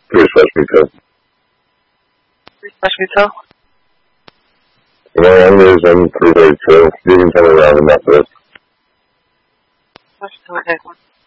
Refresh me too. Refresh me too. My number is 332. You can tell me around the Methodist. Let's do it.